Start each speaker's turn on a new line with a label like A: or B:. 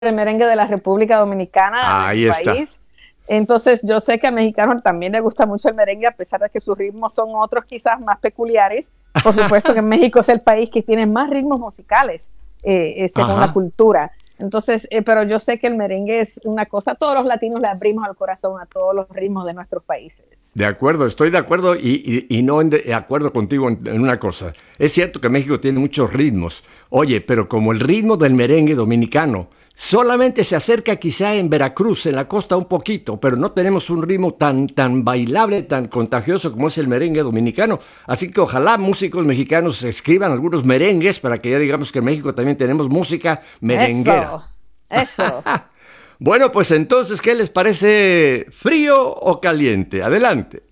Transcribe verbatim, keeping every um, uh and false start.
A: el merengue de la República Dominicana, de mi
B: Ahí está.
A: país. Entonces, yo sé que a mexicanos también les gusta mucho el merengue, a pesar de que sus ritmos son otros quizás más peculiares. Por supuesto que México es el país que tiene más ritmos musicales, eh, eh, según la
B: Ajá.
A: cultura. Entonces, eh, pero yo sé que el merengue es una cosa, todos los latinos le abrimos al corazón a todos los ritmos de nuestros países.
B: De acuerdo, estoy de acuerdo y, y- y no en de acuerdo contigo en, en una cosa. Es cierto que México tiene muchos ritmos. Oye, pero como el ritmo del merengue dominicano solamente se acerca quizá en Veracruz, en la costa un poquito, pero no tenemos un ritmo tan, tan bailable, tan contagioso como es el merengue dominicano. Así que ojalá músicos mexicanos escriban algunos merengues para que ya digamos que en México también tenemos música merenguera.
A: Eso, eso.
B: Bueno, pues entonces, ¿qué les parece? ¿Frío o caliente? Adelante.